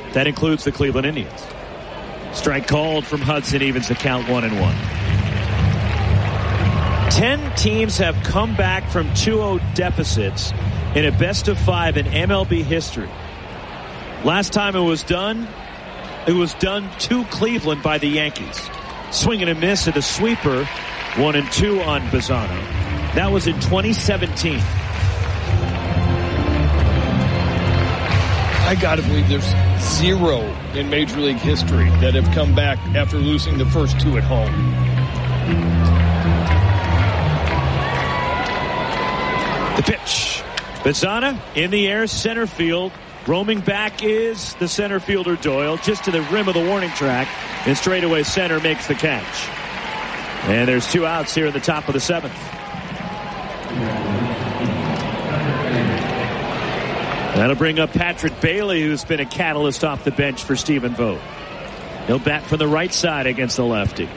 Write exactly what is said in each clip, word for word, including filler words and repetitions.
That includes the Cleveland Indians. Strike called from Hudson, evens the count one and one. Ten teams have come back from two oh deficits in a best of five in M L B history. Last time it was done, it was done to Cleveland by the Yankees. Swing and a miss at the sweeper, one and two on Bazzano. That was in twenty seventeen. I got to believe there's zero in Major League history that have come back after losing the first two at home. The pitch. Bazzano in the air, center field. Roaming back is the center fielder Doyle, just to the rim of the warning track, and straightaway center makes the catch. And there's two outs here in the top of the seventh. That'll bring up Patrick Bailey, who's been a catalyst off the bench for Stephen Vogt. He'll bat from the right side against the lefty.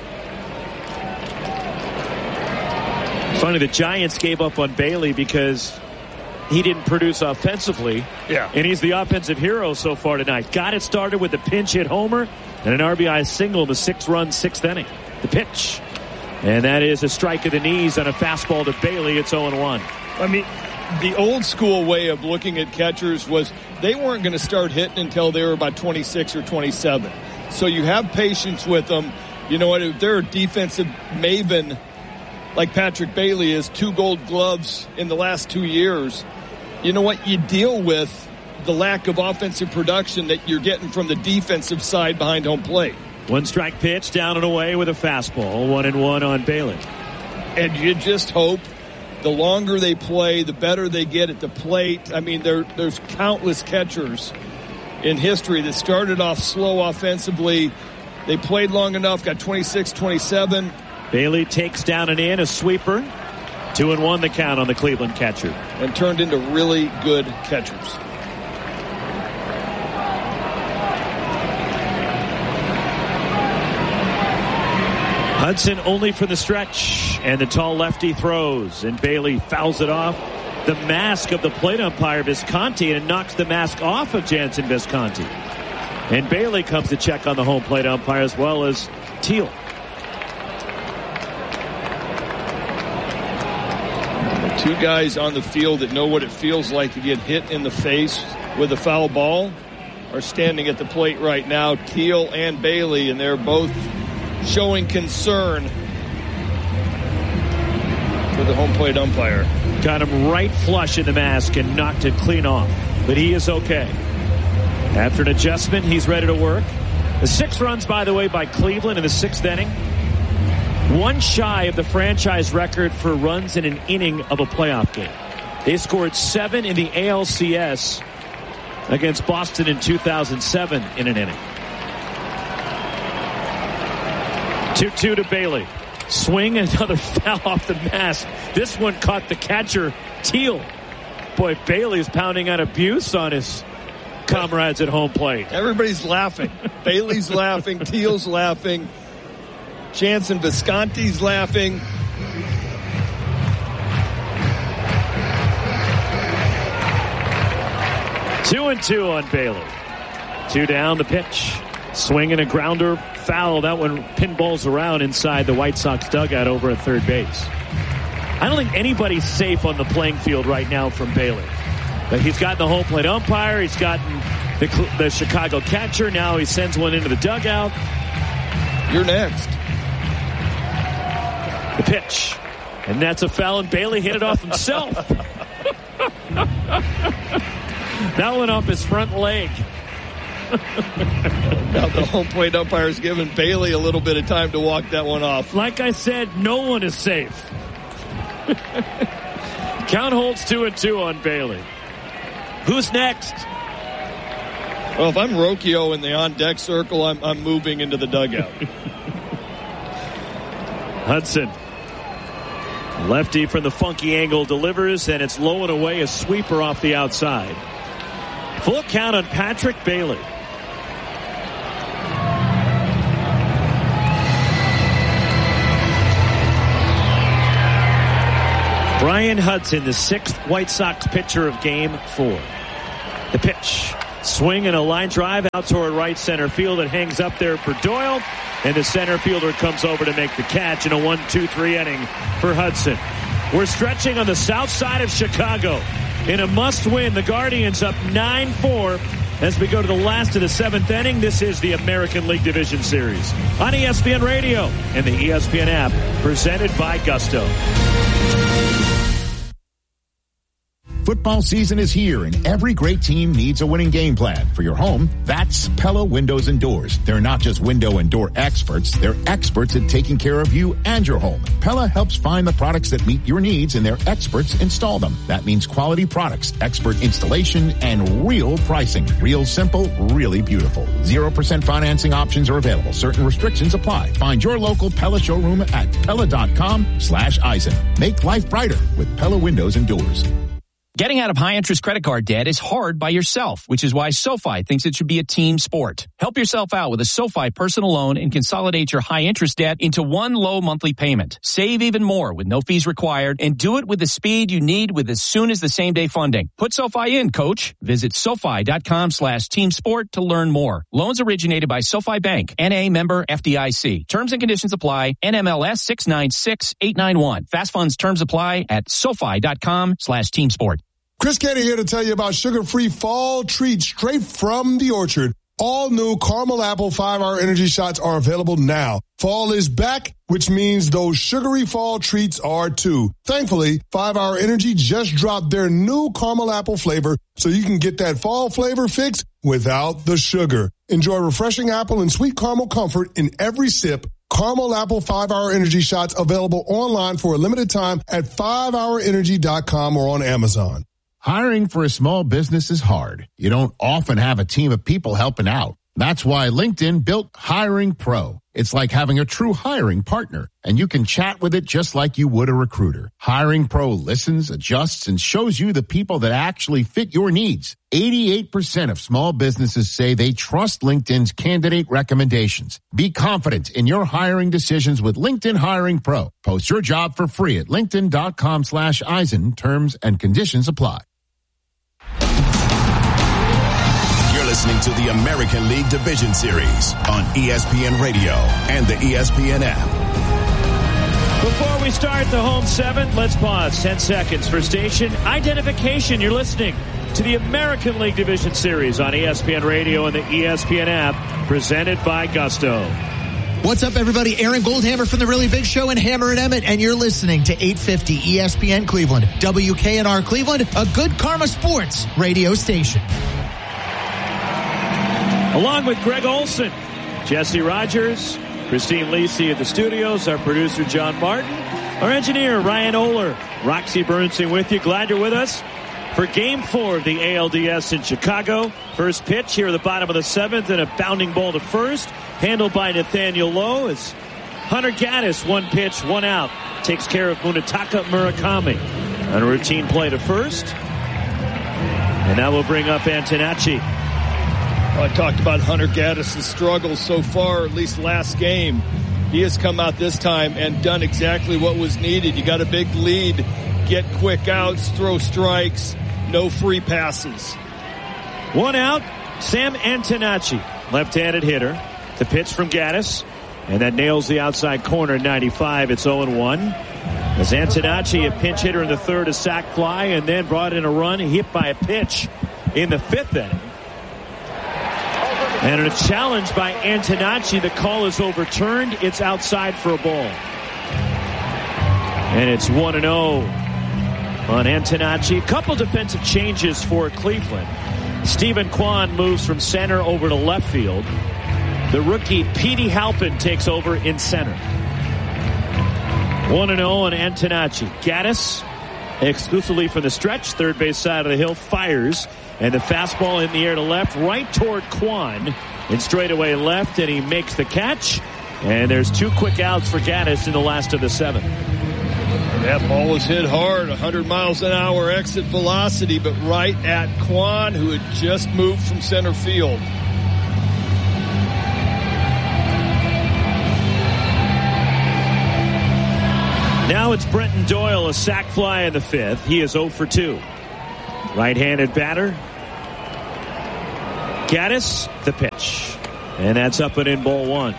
Funny, the Giants gave up on Bailey because he didn't produce offensively. Yeah. And he's the offensive hero so far tonight. Got it started with a pinch hit homer and an R B I single in the six-run sixth inning. The pitch. And that is a strike of the knees on a fastball to Bailey. It's oh and one. I mean, the old school way of looking at catchers was they weren't going to start hitting until they were about twenty-six or twenty-seven. So you have patience with them. You know what? If they're a defensive maven like Patrick Bailey is, two gold gloves in the last two years, you know what? You deal with the lack of offensive production that you're getting from the defensive side behind home plate. One strike pitch, down and away with a fastball. One and one on Bailey. And you just hope the longer they play, the better they get at the plate. I mean, there, there's countless catchers in history that started off slow offensively. They played long enough, got twenty-six, twenty-seven. Bailey takes down and in, a sweeper. Two and one the count on the Cleveland catcher. And turned into really good catchers. Hudson only for the stretch, and the tall lefty throws, and Bailey fouls it off the mask of the plate umpire Visconti, and knocks the mask off of Jansen Visconti. And Bailey comes to check on the home plate umpire as well as Teal. Two guys on the field that know what it feels like to get hit in the face with a foul ball are standing at the plate right now, Teal and Bailey, and they're both showing concern for the home plate umpire. Got him right flush in the mask and knocked it clean off. But he is okay. After an adjustment, he's ready to work. The six runs, by the way, by Cleveland in the sixth inning. One shy of the franchise record for runs in an inning of a playoff game. They scored seven in the A L C S against Boston in two thousand seven in an inning. two two to Bailey. Swing, another foul off the mask. This one caught the catcher, Teal. Boy, Bailey's pounding out abuse on his comrades at home plate. Everybody's laughing. Bailey's laughing. Teal's laughing. Jansen Visconti's laughing. Two and two on Bailey. Two down, the pitch. Swing and a grounder, foul. That one pinballs around inside the White Sox dugout over at third base. I don't think anybody's safe on the playing field right now from Bailey. But he's gotten the home plate umpire. He's gotten the, the Chicago catcher. Now he sends one into the dugout. You're next. The pitch. And that's a foul, and Bailey hit it off himself. That went off his front leg. Now the home plate umpire's giving Bailey a little bit of time to walk that one off. Like I said, no one is safe. Count holds two and two on Bailey. Who's next? Well, if I'm Rocchio in the on-deck circle, I'm, I'm moving into the dugout. Hudson. Lefty from the funky angle delivers, and it's low and away, a sweeper off the outside. Full count on Patrick Bailey. Brian Hudson, the sixth White Sox pitcher of game four. The pitch. Swing and a line drive out toward right center field. It hangs up there for Doyle. And the center fielder comes over to make the catch in a one two three inning for Hudson. We're stretching on the south side of Chicago. In a must-win, the Guardians up nine four. As we go to the last of the seventh inning, this is the American League Division Series on E S P N Radio and the E S P N app, presented by Gusto. Football season is here, and every great team needs a winning game plan. For your home, that's Pella Windows and Doors. They're not just window and door experts. They're experts at taking care of you and your home. Pella helps find the products that meet your needs, and their experts install them. That means quality products, expert installation, and real pricing. Real simple, really beautiful. zero percent financing options are available. Certain restrictions apply. Find your local Pella showroom at Pella.com slash Eisen. Make life brighter with Pella Windows and Doors. Getting out of high-interest credit card debt is hard by yourself, which is why SoFi thinks it should be a team sport. Help yourself out with a SoFi personal loan and consolidate your high-interest debt into one low monthly payment. Save even more with no fees required, and do it with the speed you need with as soon as the same-day funding. Put SoFi in, coach. Visit SoFi.com slash team sport to learn more. Loans originated by SoFi Bank, N A member F D I C. Terms and conditions apply. N M L S six nine six eight nine one. Fast funds terms apply at SoFi.com slash team sport. Chris Canty here to tell you about sugar-free fall treats straight from the orchard. All new caramel apple five-hour energy shots are available now. Fall is back, which means those sugary fall treats are too. Thankfully, five-hour Energy just dropped their new caramel apple flavor, so you can get that fall flavor fix without the sugar. Enjoy refreshing apple and sweet caramel comfort in every sip. Caramel apple five-hour energy shots available online for a limited time at five hour energy dot com or on Amazon. Hiring for a small business is hard. You don't often have a team of people helping out. That's why LinkedIn built Hiring Pro. It's like having a true hiring partner, and you can chat with it just like you would a recruiter. Hiring Pro listens, adjusts, and shows you the people that actually fit your needs. eighty-eight percent of small businesses say they trust LinkedIn's candidate recommendations. Be confident in your hiring decisions with LinkedIn Hiring Pro. Post your job for free at linkedin.com slash Eisen. Terms and conditions apply. Listening to the American League Division Series on E S P N Radio and the E S P N app. Before we start the home seven, let's pause ten seconds for station identification. You're listening to the American League Division Series on E S P N Radio and the E S P N app, presented by Gusto. What's up, everybody? Aaron Goldhammer from The Really Big Show and Hammer and Emmett, and you're listening to eight fifty E S P N Cleveland, W K N R Cleveland, a Good Karma Sports radio station. Along with Greg Olson, Jesse Rogers, Christine Lisi at the studios, our producer John Martin, our engineer Ryan Oler, Roxy Bernstein with you. Glad you're with us for Game four of the A L D S in Chicago. First pitch here at the bottom of the seventh, and a bounding ball to first, handled by Nathaniel Lowe. As Hunter Gaddis, one pitch, one out, takes care of Munetaka Murakami on a routine play to first. And now we'll bring up Antonacci. I talked about Hunter Gaddis' struggles so far, at least last game. He has come out this time and done exactly what was needed. You got a big lead, get quick outs, throw strikes, no free passes. One out, Sam Antonacci, left-handed hitter. The pitch from Gaddis, and that nails the outside corner, ninety-five. It's oh and one. As Antonacci, a pinch hitter in the third, a sac fly, and then brought in a run, hit by a pitch in the fifth inning. And a challenge by Antonacci. The call is overturned. It's outside for a ball. And it's one and oh on Antonacci. A couple defensive changes for Cleveland. Stephen Kwan moves from center over to left field. The rookie Petey Halpin takes over in center. one and oh on Antonacci. Gaddis, exclusively from the stretch, third base side of the hill, fires. And the fastball in the air to left, right toward Kwan. And straightaway left, and he makes the catch. And there's two quick outs for Gaddis in the last of the seven. That ball was hit hard, one hundred miles an hour exit velocity, but right at Kwan, who had just moved from center field. Now it's Brenton Doyle, a sac fly in the fifth. He is oh for two. Right-handed batter. Gaddis, the pitch. And that's up and in, ball one.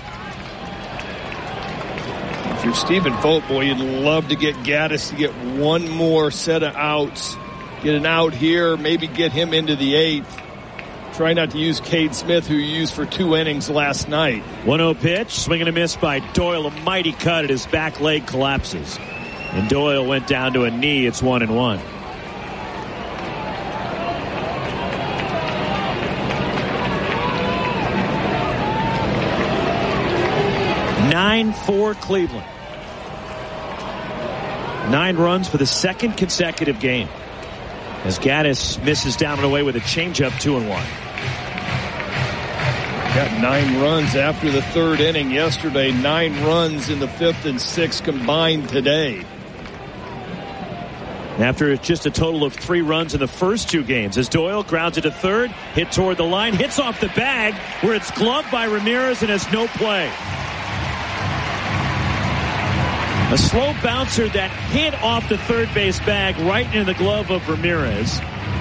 If you're Stephen Vogt, boy, you'd love to get Gaddis to get one more set of outs. Get an out here, maybe get him into the eighth. Try not to use Cade Smith, who you used for two innings last night. one oh pitch, swing and a miss by Doyle. A mighty cut at his back leg collapses. And Doyle went down to a knee. It's one and one. nine four Cleveland. Nine runs for the second consecutive game. As Gaddis misses down and away with a changeup, two and one. Got nine runs after the third inning yesterday. Nine runs in the fifth and sixth combined today. After just a total of three runs in the first two games, as Doyle grounds it to third, hit toward the line, hits off the bag where it's gloved by Ramirez and has no play. A slow bouncer that hit off the third base bag right into the glove of Ramirez.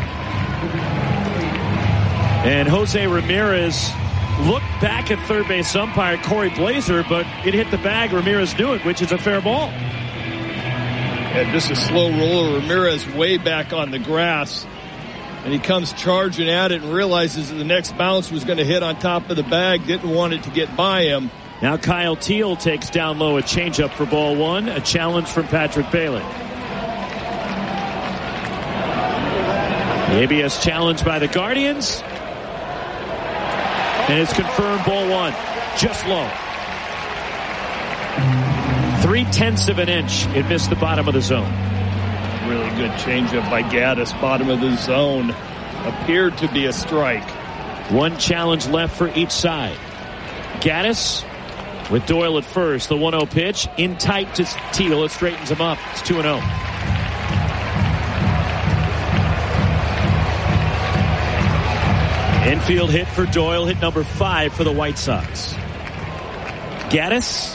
And Jose Ramirez looked back at third base umpire Corey Blazer, but it hit the bag. Ramirez knew it, which is a fair ball. And just a slow roller. Ramirez way back on the grass. And he comes charging at it and realizes that the next bounce was going to hit on top of the bag. Didn't want it to get by him. Now Kyle Teal takes down low a changeup for ball one. A challenge from Patrick Bailey. The A B S challenged by the Guardians. And it's confirmed ball one. Just low. Three-tenths of an inch. It missed the bottom of the zone. Really good changeup by Gaddis. Bottom of the zone. Appeared to be a strike. One challenge left for each side. Gaddis with Doyle at first. The one oh pitch. In tight to Teal. It straightens him up. It's two and oh. Infield hit for Doyle. Hit number five for the White Sox. Gaddis.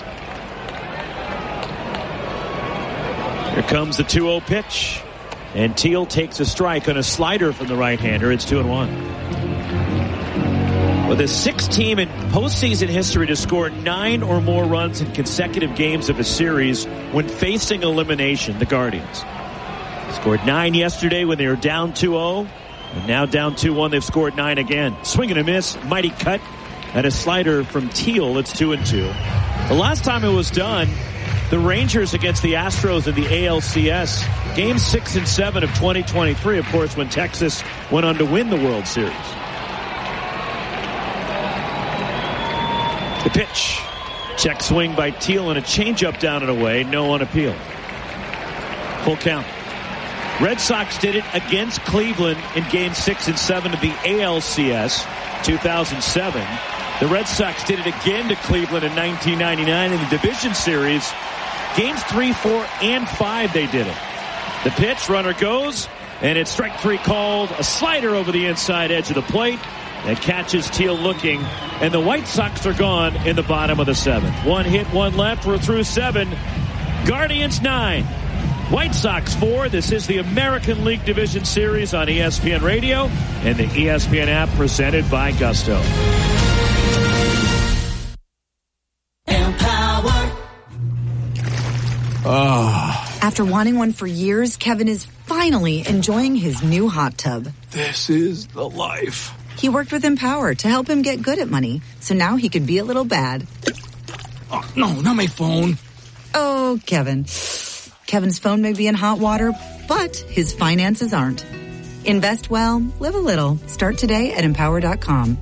Here comes the two oh pitch. And Teal takes a strike on a slider from the right-hander. It's two and one. With the sixth team in postseason history to score nine or more runs in consecutive games of a series when facing elimination, the Guardians. Scored nine yesterday when they were down two oh. And now down two one, they've scored nine again. Swing and a miss, mighty cut, and a slider from Teal. It's two and two. The last time it was done, the Rangers against the Astros in the A L C S. Game six and seven of twenty twenty-three, of course, when Texas went on to win the World Series. The pitch. Check swing by Teal and a changeup down and away. No on appeal. Full count. Red Sox did it against Cleveland in game six and seven of the A L C S two thousand seven. The Red Sox did it again to Cleveland in nineteen ninety-nine in the division series. Games three, four, and five they did it. The pitch, runner goes, and it's strike three called. A slider over the inside edge of the plate that catches Teal looking, and the White Sox are gone in the bottom of the seventh. One hit, one left. We're through seven. Guardians nine. White Sox four. This is the American League Division Series on E S P N Radio and the E S P N app presented by Gusto. Empower. Oh. After wanting one for years, Kevin is finally enjoying his new hot tub. This is the life. He worked with Empower to help him get good at money, so now he can be a little bad. Oh, no, not my phone. Oh, Kevin. Kevin's phone may be in hot water, but his finances aren't. Invest well, live a little. Start today at empower dot com.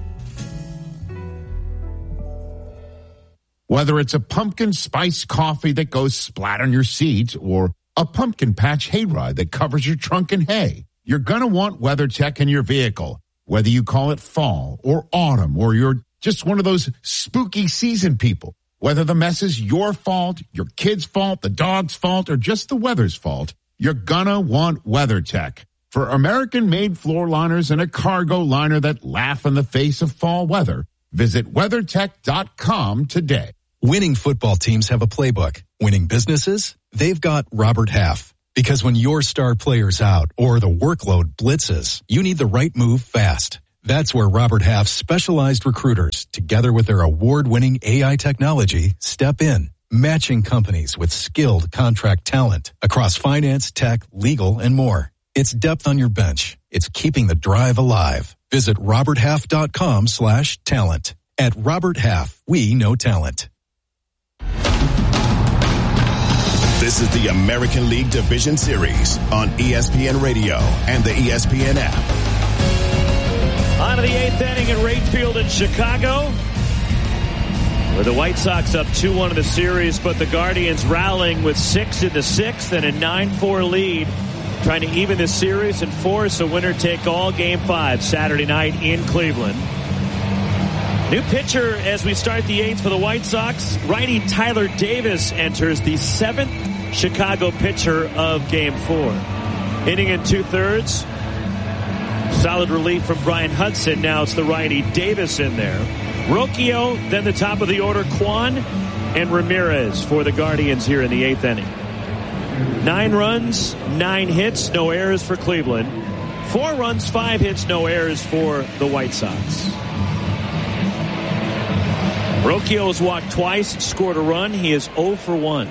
Whether it's a pumpkin spice coffee that goes splat on your seat or a pumpkin patch hayride that covers your trunk in hay, you're going to want WeatherTech in your vehicle. Whether you call it fall or autumn or you're just one of those spooky season people. Whether the mess is your fault, your kid's fault, the dog's fault, or just the weather's fault, you're gonna want WeatherTech. For American-made floor liners and a cargo liner that laugh in the face of fall weather, visit WeatherTech dot com today. Winning football teams have a playbook. Winning businesses, they've got Robert Half. Because when your star player's out or the workload blitzes, you need the right move fast. That's where Robert Half's specialized recruiters, together with their award-winning A I technology, step in, matching companies with skilled contract talent across finance, tech, legal, and more. It's depth on your bench. It's keeping the drive alive. Visit roberthalf.com slash talent. At Robert Half, we know talent. This is the American League Division Series on E S P N Radio and the E S P N app. On to the eighth inning at Wright Field in Chicago, where the White Sox up two one in the series, but the Guardians rallying with six in the sixth and a nine four lead, trying to even the series and force a winner-take-all Game five Saturday night in Cleveland. New pitcher as we start the eighth for the White Sox. Righty Tyler Davis enters, the seventh Chicago pitcher of Game four. Inning in two-thirds. Solid relief from Brian Hudson. Now it's the righty Davis in there. Rocchio, then the top of the order, Kwan and Ramirez for the Guardians here in the eighth inning. Nine runs, nine hits, no errors for Cleveland. Four runs, five hits, no errors for the White Sox. Rocchio has walked twice and scored a run. He is oh for one.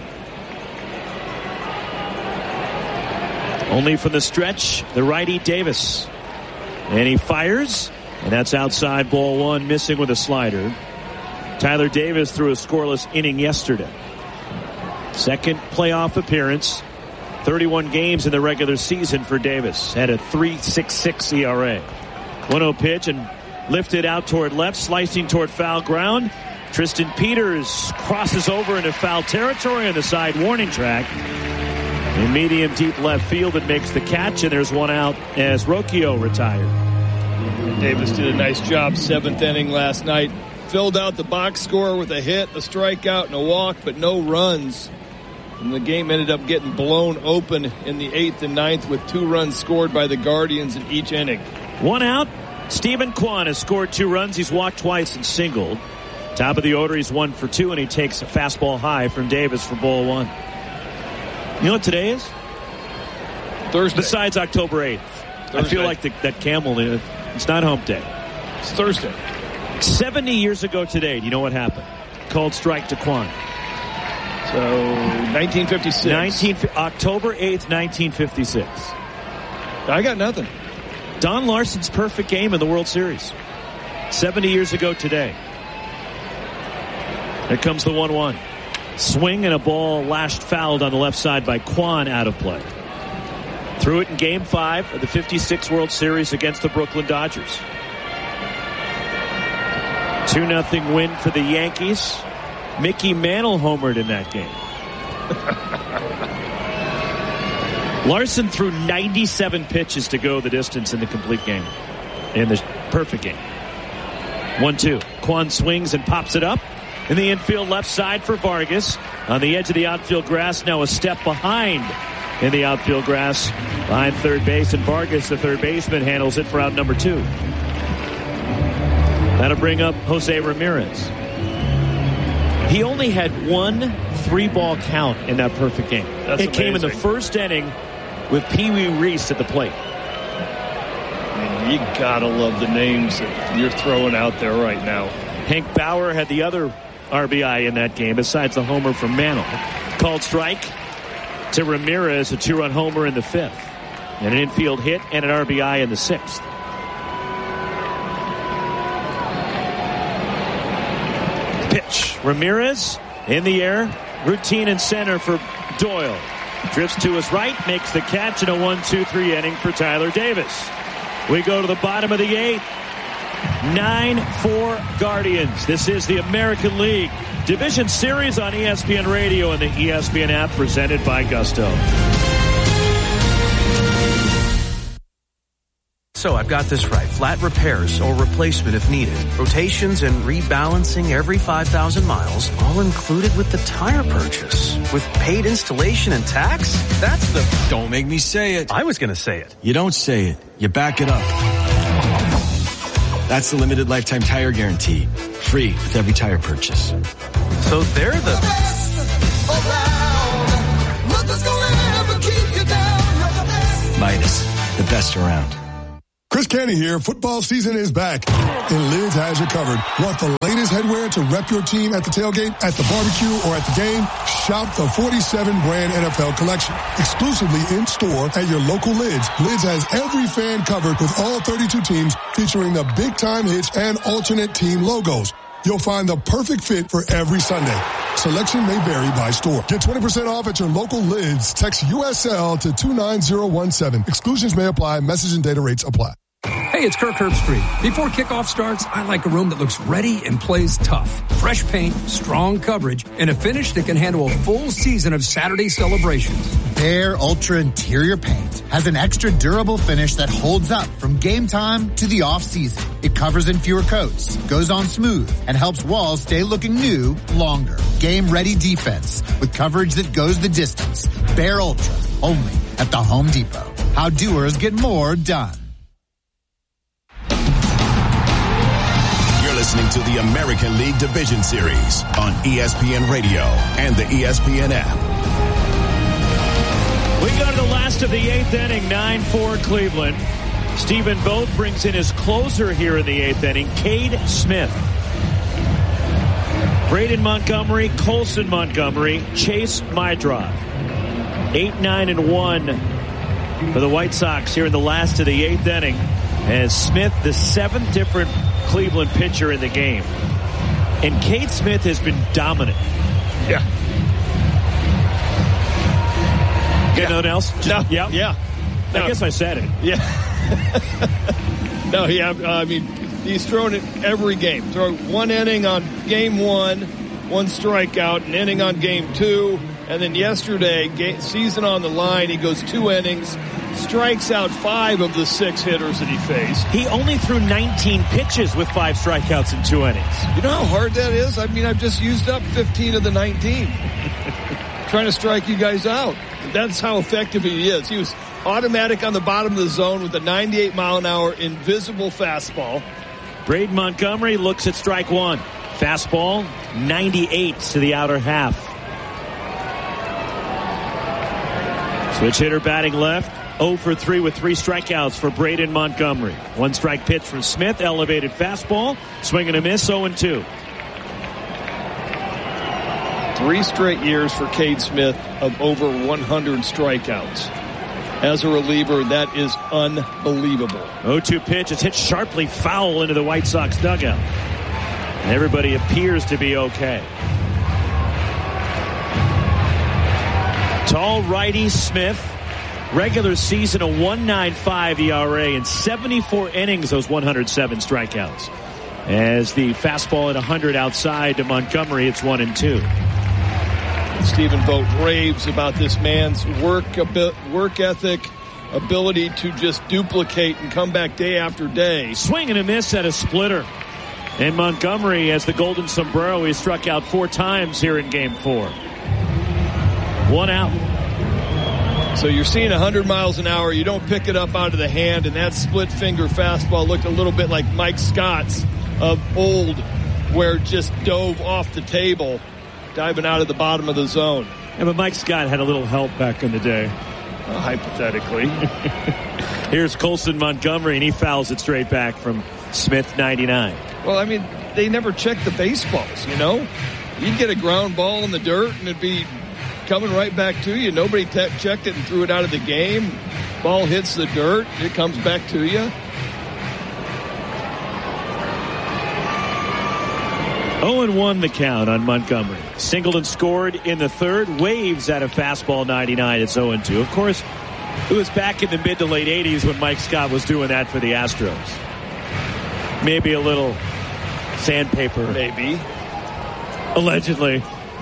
Only from the stretch, the righty Davis. And he fires, and that's outside, ball one, missing with a slider. Tyler Davis threw a scoreless inning yesterday. Second playoff appearance. thirty-one games in the regular season for Davis. Had a three point six six E R A. one oh pitch and lifted out toward left, slicing toward foul ground. Tristan Peters crosses over into foul territory on the side warning track. In medium deep left field, it makes the catch, and there's one out as Rocchio retired. Davis did a nice job seventh inning last night. Filled out the box score with a hit, a strikeout, and a walk, but no runs. And the game ended up getting blown open in the eighth and ninth with two runs scored by the Guardians in each inning. One out. Stephen Kwan has scored two runs. He's walked twice and singled. Top of the order, he's one for two, and he takes a fastball high from Davis for ball one. You know what today is? Thursday. Besides October eighth. Thursday. I feel like the, that Camel, it's not hump day. It's Thursday. seventy years ago today, do you know what happened? Called strike to Kwan. So, nineteen fifty-six. nineteen, October eighth, nineteen fifty-six. I got nothing. Don Larson's perfect game in the World Series. seventy years ago today. Here comes the one one. Swing and a ball lashed fouled on the left side by Kwan, out of play. Threw it in Game five of the fifty-six World Series against the Brooklyn Dodgers. two nothing win for the Yankees. Mickey Mantle homered in that game. Larson threw ninety-seven pitches to go the distance in the complete game. In the perfect game. one two. Kwan swings and pops it up. In the infield left side for Vargas. On the edge of the outfield grass, now a step behind in the outfield grass. Behind third base, and Vargas, the third baseman, handles it for out number two. That'll bring up Jose Ramirez. He only had one three-ball count in that perfect game. That's it amazing. Came in the first inning with Pee Wee Reese at the plate. Man, you gotta love the names that you're throwing out there right now. Hank Bauer had the other R B I in that game, besides the homer from Mantle. Called strike to Ramirez, a two-run homer in the fifth. And an infield hit and an R B I in the sixth. Pitch. Ramirez in the air. Routine in center for Doyle. Drifts to his right, makes the catch in a one two three inning for Tyler Davis. We go to the bottom of the eighth. nine four Guardians. This is the American League Division Series on E S P N Radio and the E S P N app, presented by Gusto. So I've got this right. Flat repairs or replacement if needed. Rotations and rebalancing every five thousand miles, all included with the tire purchase. With paid installation and tax? That's the... Don't make me say it. I was going to say it. You don't say it. You back it up. That's the limited lifetime tire guarantee. Free with every tire purchase. So they're the... Midas, the best around. Chris Canty here. Football season is back, and Lids has you covered. Want the latest headwear to rep your team at the tailgate, at the barbecue, or at the game? Shop the forty-seven brand N F L collection, exclusively in store at your local Lids. Lids has every fan covered with all thirty-two teams, featuring the big-time hits and alternate team logos. You'll find the perfect fit for every Sunday. Selection may vary by store. Get twenty percent off at your local Lids. Text U S L to two nine zero one seven. Exclusions may apply. Message and data rates apply. Hey, it's Kirk Herbstreit. Before kickoff starts, I like a room that looks ready and plays tough. Fresh paint, strong coverage, and a finish that can handle a full season of Saturday celebrations. Behr Ultra Interior Paint has an extra durable finish that holds up from game time to the off-season. It covers in fewer coats, goes on smooth, and helps walls stay looking new longer. Game-ready defense with coverage that goes the distance. Behr Ultra, only at the Home Depot. How doers get more done. Listening to the American League Division Series on E S P N Radio and the E S P N app. We go to the last of the eighth inning, nine four Cleveland. Stephen Vogt brings in his closer here in the eighth inning, Cade Smith. Braden Montgomery, Colson Montgomery, Chase Mydrov. eight, nine, and one for the White Sox here in the last of the eighth inning. As Smith, the seventh different Cleveland pitcher in the game. And Cade Smith has been dominant. Yeah. Got yeah. nothing else? No. Yeah. Yeah. No. I guess I said it. Yeah. no, yeah. I mean, he's thrown it every game. Throw one inning on game one, one strikeout, an inning on game two, and then yesterday, game, season on the line, he goes two innings, strikes out five of the six hitters that he faced. He only threw nineteen pitches with five strikeouts in two innings. You know how hard that is? I mean, I've just used up fifteen of the nineteen. Trying to strike you guys out. That's how effective he is. He was automatic on the bottom of the zone with a ninety-eight mile an hour invisible fastball. Braden Montgomery looks at strike one. Fastball, ninety-eight to the outer half. Switch hitter batting left. oh for three with three strikeouts for Braden Montgomery. One strike pitch from Smith. Elevated fastball. Swing and a miss. oh and two. Three straight years for Cade Smith of over one hundred strikeouts. As a reliever, that is unbelievable. oh two pitch. It's hit sharply foul into the White Sox dugout. And everybody appears to be okay. Tall righty Smith. Regular season a one point nine five E R A in seventy-four innings, those one hundred seven strikeouts. As the fastball at one hundred outside to Montgomery, it's one and two. Stephen Vogt raves about this man's work work ethic, ability to just duplicate and come back day after day. Swing and a miss at a splitter. And Montgomery has the golden sombrero. He struck out four times here in game four. One out. So you're seeing one hundred miles an hour. You don't pick it up out of the hand, and that split finger fastball looked a little bit like Mike Scott's of old, where it just dove off the table, diving out of the bottom of the zone. Yeah, but Mike Scott had a little help back in the day. Well, hypothetically. Here's Colson Montgomery, and he fouls it straight back from Smith, ninety-nine. Well, I mean, they never check the baseballs, you know? You'd get a ground ball in the dirt, and it'd be coming right back to you. Nobody te- checked it and threw it out of the game. Ball hits the dirt. It comes back to you. oh and one the count on Montgomery. Singled and scored in the third. Waves at a fastball ninety-nine. It's oh and two. Of course, it was back in the mid to late eighties when Mike Scott was doing that for the Astros. Maybe a little sandpaper. Maybe. Allegedly.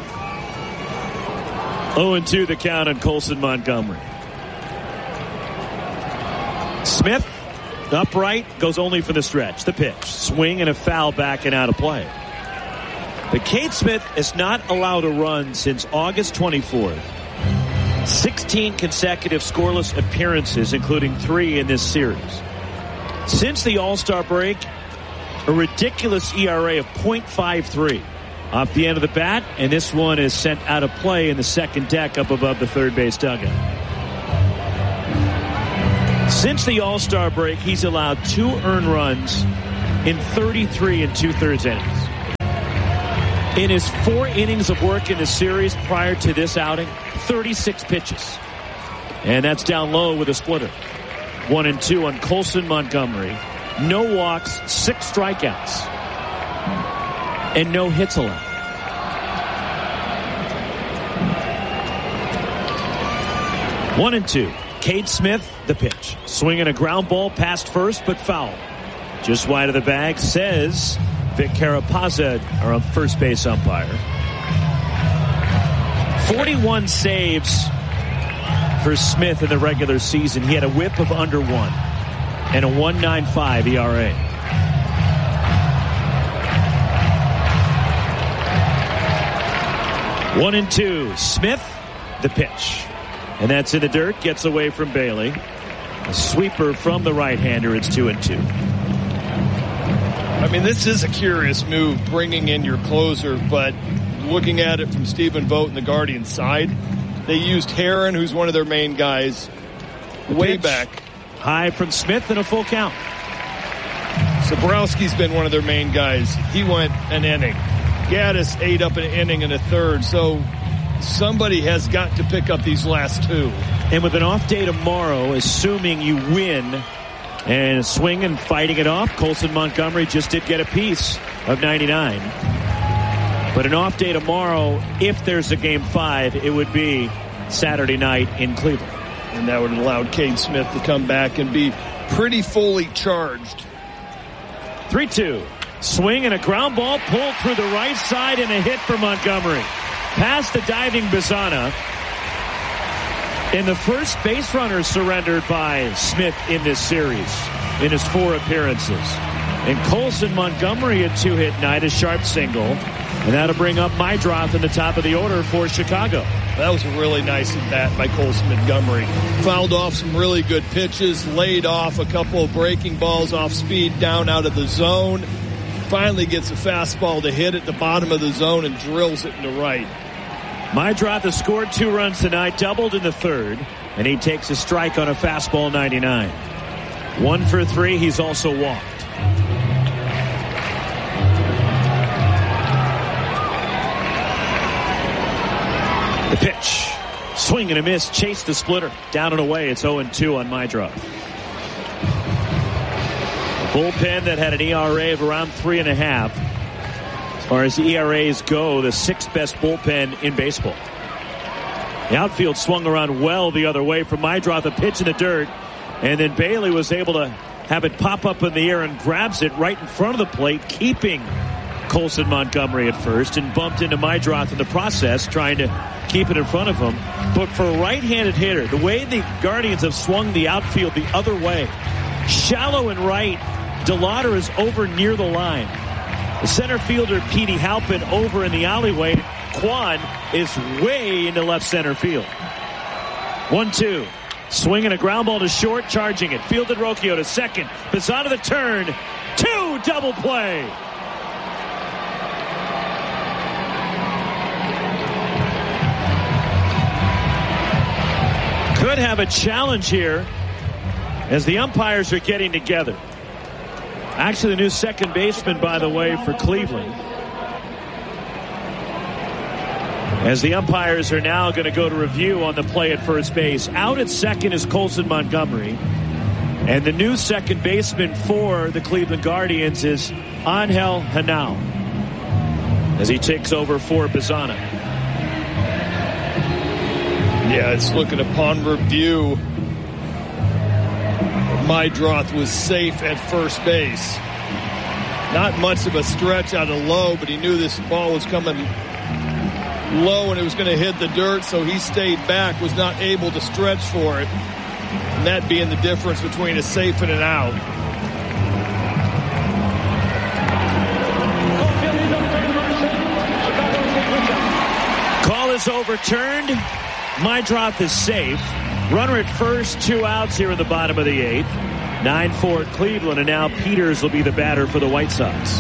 oh and two the count on Colson Montgomery. Smith, upright, goes only for the stretch. The pitch. Swing and a foul back and out of play. But Cade Smith has not allowed a run since August twenty-fourth. sixteen consecutive scoreless appearances, including three in this series. Since the All-Star break, a ridiculous E R A of point five three. Off the end of the bat, and this one is sent out of play in the second deck up above the third base dugout. Since the All-Star break, he's allowed two earned runs in thirty-three and two-thirds innings. In his four innings of work in the series prior to this outing, thirty-six pitches. And that's down low with a splitter. One and two on Colson Montgomery. No walks, six strikeouts. And no hits allowed. One and two. Cade Smith, the pitch. Swinging a ground ball past first, but foul. Just wide of the bag, says Vic Carapazza, our first base umpire. forty-one saves for Smith in the regular season. He had a whip of under one and a one point nine five E R A. One and two. Smith, the pitch. And that's in the dirt. Gets away from Bailey. A sweeper from the right-hander. It's two and two. I mean, this is a curious move, bringing in your closer, but looking at it from Stephen Vogt and the Guardians side, they used Heron, who's one of their main guys, way back. High from Smith and a full count. Zabrowski's been one of their main guys. He went an inning. Gaddis ate up an inning and a third, so somebody has got to pick up these last two. And with an off day tomorrow, assuming you win and swing and fighting it off, Colson Montgomery just did get a piece of ninety-nine. But an off day tomorrow, if there's a game five, it would be Saturday night in Cleveland. And that would allow Cade Smith to come back and be pretty fully charged. three two. Swing and a ground ball pulled through the right side and a hit for Montgomery. Past the diving Bizana. And the first base runner surrendered by Smith in this series in his four appearances. And Colson Montgomery, a two-hit night, a sharp single. And that'll bring up Meidroth in the top of the order for Chicago. That was a really nice at-bat by Colson Montgomery. Fouled off some really good pitches, laid off a couple of breaking balls off speed down out of the zone. Finally gets a fastball to hit at the bottom of the zone and drills it into right. Meidroth has scored two runs tonight, doubled in the third, and he takes a strike on a fastball ninety-nine. One for three, he's also walked. The pitch. Swing and a miss. Chase the splitter. Down and away. It's oh and two on Meidroth. Bullpen that had an E R A of around three and a half. As far as E R As go, the sixth best bullpen in baseball. The outfield swung around well the other way from Meidroth. A pitch in the dirt. And then Bailey was able to have it pop up in the air and grabs it right in front of the plate, keeping Colson Montgomery at first, and bumped into Meidroth in the process, trying to keep it in front of him. But for a right-handed hitter, the way the Guardians have swung the outfield the other way, shallow and right, DeLauder is over near the line. The center fielder, Petey Halpin, over in the alleyway. Kwan is way into left center field. one two. Swinging a ground ball to short, charging it. Fielded Rocchio to second. Bizana the turn. Two, double play. Could have a challenge here as the umpires are getting together. Actually, the new second baseman, by the way, for Cleveland. As the umpires are now going to go to review on the play at first base. Out at second is Colson Montgomery. And the new second baseman for the Cleveland Guardians is Angel Henao, as he takes over for Bizana. Yeah, it's looking upon review. Meidroth was safe at first base. Not much of a stretch out of low, but he knew this ball was coming low and it was going to hit the dirt, so he stayed back, was not able to stretch for it. And that being the difference between a safe and an out. Call is overturned. Meidroth is safe. Runner at first, two outs here in the bottom of the eighth. nine four Cleveland, and now Peters will be the batter for the White Sox.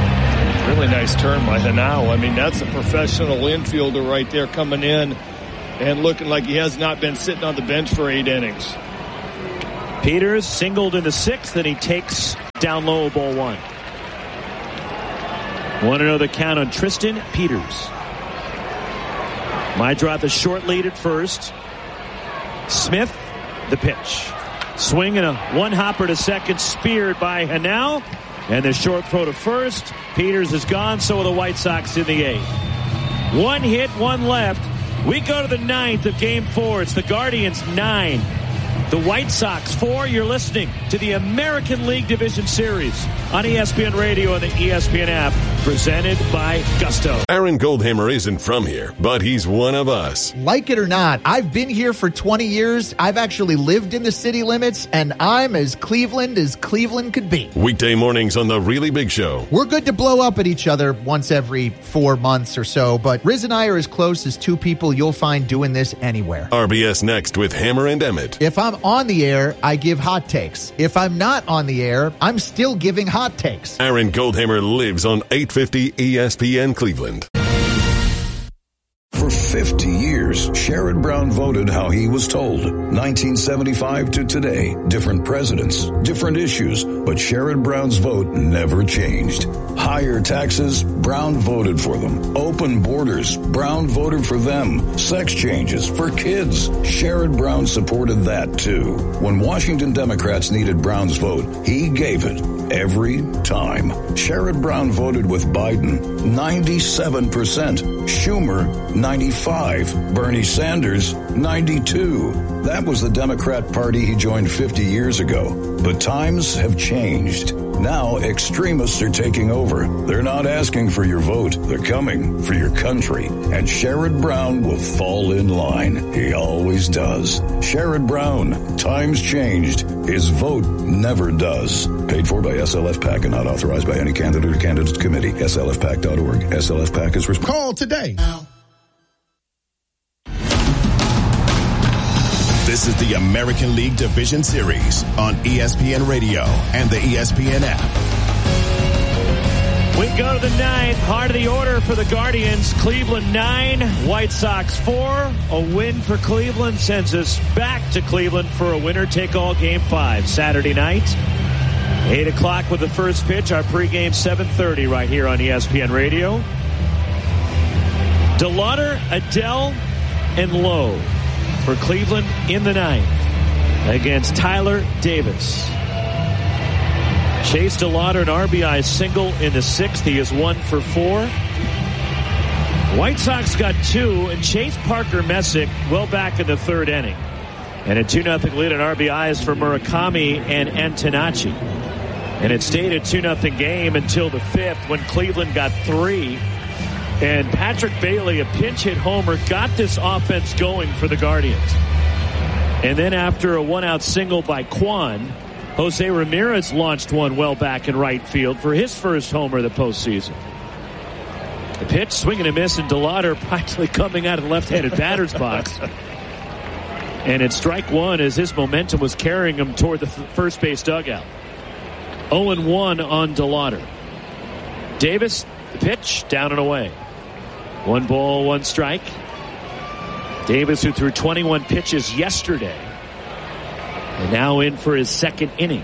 Really nice turn by Henao. I mean, that's a professional infielder right there coming in and looking like he has not been sitting on the bench for eight innings. Peters singled in the sixth, and he takes down low, ball one. Want to know the count on Tristan Peters. Meidroth, the short lead at first. Smith, the pitch. Swing and a one-hopper to second, speared by Hanau. And the short throw to first. Peters is gone, so are the White Sox in the eighth. One hit, one left. We go to the ninth of game four. It's the Guardians nine, the White Sox four. You're listening to the American League Division Series on E S P N Radio and the E S P N app, presented by Gusto. Aaron Goldhammer isn't from here, but he's one of us. Like it or not, I've been here for twenty years. I've actually lived in the city limits, and I'm as Cleveland as Cleveland could be. Weekday mornings on The Really Big Show. We're good to blow up at each other once every four months or so, but Riz and I are as close as two people you'll find doing this anywhere. R B S Next with Hammer and Emmett. If I'm on the air, I give hot takes. If I'm not on the air, I'm still giving hot takes. Aaron Goldhammer lives on eight fifty E S P N Cleveland. For fifty years, Sherrod Brown voted how he was told. nineteen seventy-five to today, different presidents, different issues, but Sherrod Brown's vote never changed. Higher taxes, Brown voted for them. Open borders, Brown voted for them. Sex changes for kids, Sherrod Brown supported that too. When Washington Democrats needed Brown's vote, he gave it every time. Sherrod Brown voted with Biden, ninety-seven percent. Schumer, ninety-five. Bernie Sanders, ninety-two. That was the Democrat Party he joined fifty years ago. But times have changed. Now extremists are taking over. They're not asking for your vote. They're coming for your country. And Sherrod Brown will fall in line. He always does. Sherrod Brown. Times changed. His vote never does. Paid for by S L F PAC and not authorized by any candidate or candidates committee. S L F PAC dot org. S L F PAC is responsible. Call today. This is the American League Division Series on E S P N Radio and the E S P N app. We go to the ninth, heart of the order for the Guardians. Cleveland nine, White Sox four. A win for Cleveland sends us back to Cleveland for a winner-take-all game five. Saturday night, eight o'clock with the first pitch. Our pregame seven thirty right here on E S P N Radio. DeLauder, Adell, and Lowe for Cleveland in the ninth against Tyler Davis. Chase DeLauder, an R B I single in the sixth. He is one for four. White Sox got two, and Chase Parker Messick well back in the third inning. And a two nothing lead in R B Is for Murakami and Antonacci. And it stayed a two nothing game until the fifth when Cleveland got three. And Patrick Bailey, a pinch hit homer, got this offense going for the Guardians. And then after a one-out single by Kwan, Jose Ramirez launched one well back in right field for his first homer of the postseason. The pitch, swing and a miss, and DeLauder practically coming out of the left-handed batter's box. And it's strike one as his momentum was carrying him toward the first base dugout. oh and one on DeLauder. Davis, the pitch, down and away. One ball, one strike. Davis, who threw twenty-one pitches yesterday, and now in for his second inning.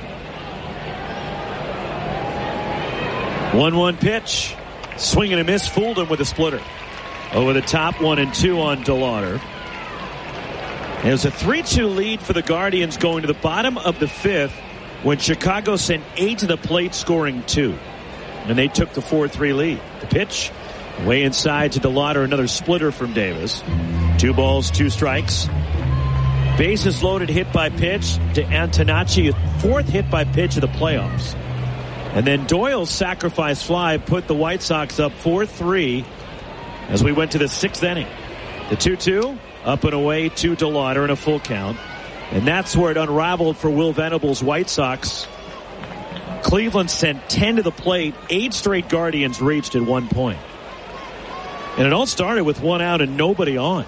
one one pitch. Swing and a miss. Fooled him with a splitter. Over the top, one and two on DeLauder. It was a three two lead for the Guardians going to the bottom of the fifth when Chicago sent eight to the plate, scoring two. And they took the four three lead. The pitch, way inside to DeLauder, another splitter from Davis. Two balls, two strikes. Bases loaded, hit by pitch to Antonacci, a fourth hit by pitch of the playoffs. And then Doyle's sacrifice fly put the White Sox up four three as we went to the sixth inning. The two two, up and away to DeLauder in a full count. And that's where it unraveled for Will Venable's White Sox. Cleveland sent ten to the plate. Eight straight Guardians reached at one point. And it all started with one out and nobody on.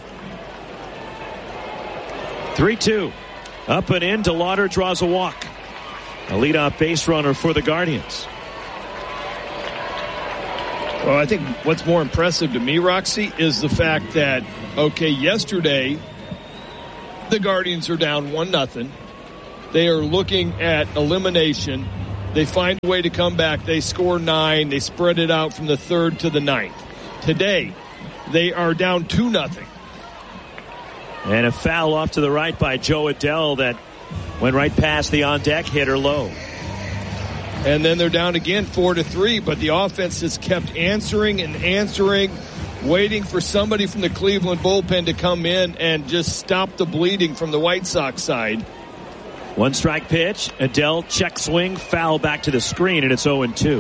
three two. Up and in. DeLauder draws a walk. A leadoff base runner for the Guardians. Well, I think what's more impressive to me, Roxy, is the fact that, okay, yesterday the Guardians are down one nothing. They are looking at elimination. They find a way to come back. They score nine. They spread it out from the third to the ninth. Today, they are down two nothing. And a foul off to the right by Joe Adell that went right past the on-deck hitter Lowe. And then they're down again four to three, but the offense has kept answering and answering, waiting for somebody from the Cleveland bullpen to come in and just stop the bleeding from the White Sox side. One strike pitch. Adell check swing, foul back to the screen, and it's oh and two.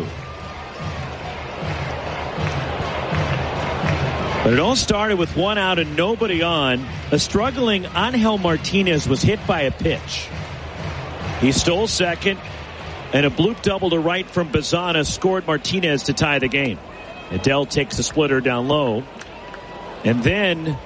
But it all started with one out and nobody on. A struggling Angel Martinez was hit by a pitch. He stole second, and a bloop double to right from Bazana scored Martinez to tie the game. Adell takes the splitter down low. And then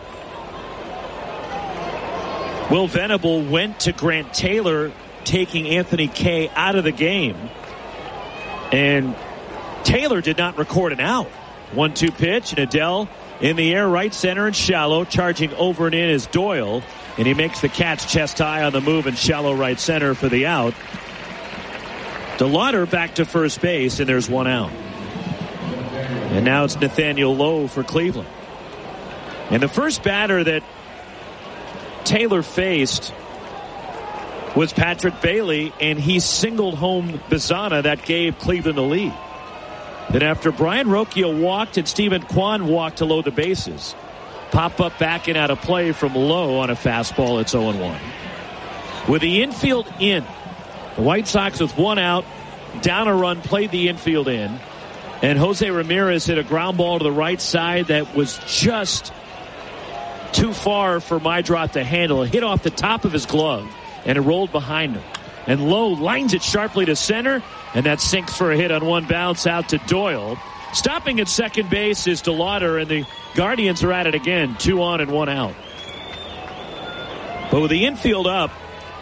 Will Venable went to Grant Taylor, taking Anthony Kay out of the game. And Taylor did not record an out. one two pitch, and Adell in the air, right center and shallow. Charging over and in is Doyle. And he makes the catch chest high on the move in shallow right center for the out. DeLauder back to first base, and there's one out. And now it's Nathaniel Lowe for Cleveland. And the first batter that Taylor faced was Patrick Bailey, and he singled home Bazana. That gave Cleveland the lead. Then after Brian Rocchio walked and Stephen Kwan walked to load the bases, pop-up back and out of play from Lowe on a fastball. It's oh and one. With the infield in, the White Sox with one out, down a run, played the infield in, and Jose Ramirez hit a ground ball to the right side that was just too far for Maidrat to handle. It hit off the top of his glove, and it rolled behind him. And Lowe lines it sharply to center, and that sinks for a hit on one bounce out to Doyle. Stopping at second base is DeLauder, and the Guardians are at it again, two on and one out. But with the infield up,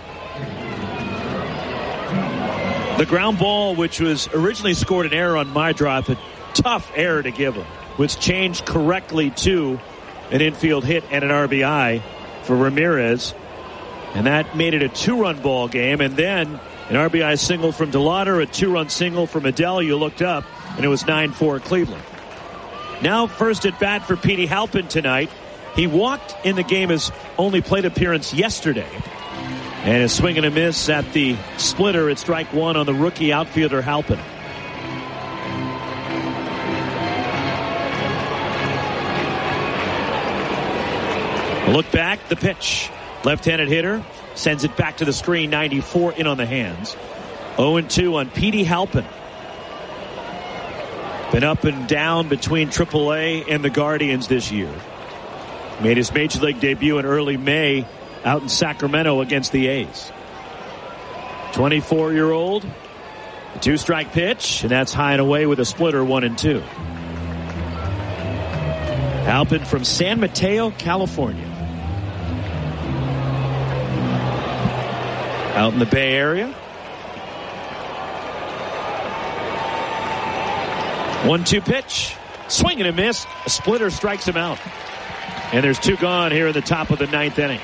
the ground ball, which was originally scored an error on Maidrat, a tough error to give him, which changed correctly to an infield hit and an R B I for Ramirez. And that made it a two-run ball game. And then an R B I single from DeLauder, a two-run single from Adell. You looked up, and it was nine four Cleveland. Now first at bat for Petey Halpin tonight. He walked in the game, his only plate appearance yesterday. And a swing and a miss at the splitter at strike one on the rookie outfielder Halpin. A look back, the pitch. Left-handed hitter sends it back to the screen, ninety-four in on the hands. oh and two on Petey Halpin. Been up and down between triple A and the Guardians this year. Made his major league debut in early May out in Sacramento against the A's. twenty-four-year-old, a two-strike pitch, and that's high and away with a splitter, one and two. Halpin from San Mateo, California. Out in the Bay Area. one two pitch. Swing and a miss. A splitter strikes him out. And there's two gone here in the top of the ninth inning.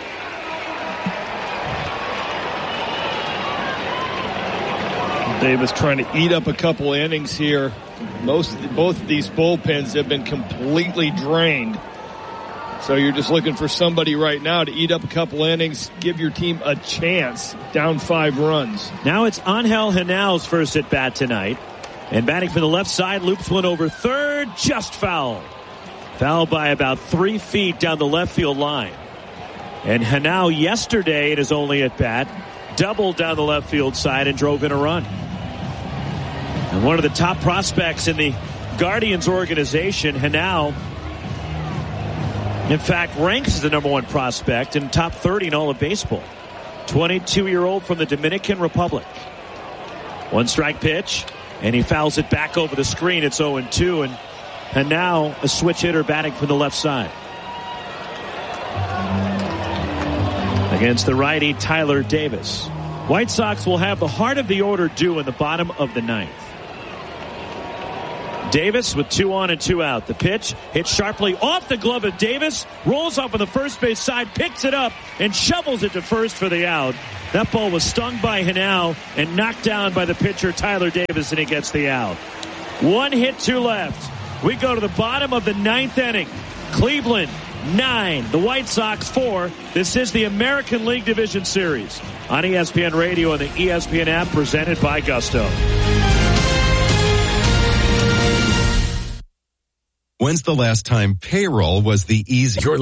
Davis trying to eat up a couple innings here. Most, both of these bullpens have been completely drained. So you're just looking for somebody right now to eat up a couple innings, give your team a chance, down five runs. Now it's Angel Henau's first at bat tonight. And batting from the left side, loops one over third, just foul. Foul by about three feet down the left field line. And Henao yesterday in his only at bat, doubled down the left field side and drove in a run. And one of the top prospects in the Guardians organization, Henao, in fact, ranks as the number one prospect and top thirty in all of baseball. twenty-two-year-old from the Dominican Republic. One strike pitch, and he fouls it back over the screen. It's oh and two, and, and now a switch hitter batting from the left side. Against the righty Tyler Davis. White Sox will have the heart of the order due in the bottom of the ninth. Davis with two on and two out. The pitch hits sharply off the glove of Davis, rolls off on the first base side, picks it up, and shovels it to first for the out. That ball was stung by Hanau and knocked down by the pitcher Tyler Davis, and he gets the out. One hit, two left. We go to the bottom of the ninth inning. Cleveland, nine. The White Sox, four. This is the American League Division Series on E S P N Radio and the E S P N app, presented by Gusto. When's the last time payroll was the easy?